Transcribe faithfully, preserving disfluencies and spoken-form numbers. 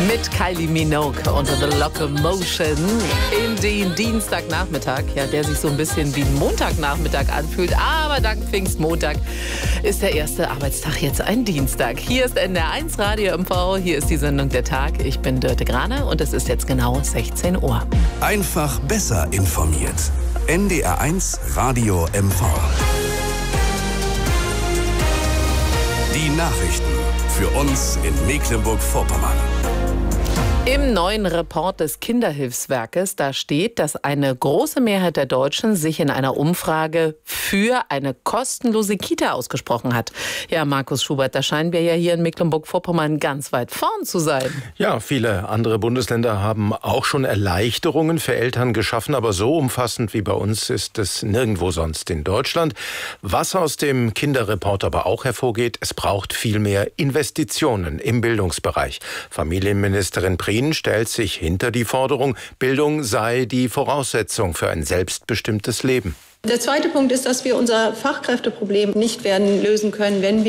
Mit Kylie Minogue und The Locomotion in den Dienstagnachmittag, ja, der sich so ein bisschen wie Montagnachmittag anfühlt. Aber dank Pfingstmontag ist der erste Arbeitstag jetzt ein Dienstag. Hier ist N D R eins Radio M V, hier ist die Sendung Der Tag. Ich bin Dörte Grane und es ist jetzt genau sechzehn Uhr. Einfach besser informiert. N D R eins Radio M V. Die Nachrichten für uns in Mecklenburg-Vorpommern. Im neuen Report des Kinderhilfswerkes, da steht, dass eine große Mehrheit der Deutschen sich in einer Umfrage für eine kostenlose Kita ausgesprochen hat. Ja, Markus Schubert, da scheinen wir ja hier in Mecklenburg-Vorpommern ganz weit vorn zu sein. Ja, viele andere Bundesländer haben auch schon Erleichterungen für Eltern geschaffen, aber so umfassend wie bei uns ist es nirgendwo sonst in Deutschland. Was aus dem Kinderreport aber auch hervorgeht, es braucht viel mehr Investitionen im Bildungsbereich. Familienministerin Prien stellt sich hinter die Forderung, Bildung sei die Voraussetzung für ein selbstbestimmtes Leben. Der zweite Punkt ist, dass wir unser Fachkräfteproblem nicht werden lösen können, wenn wir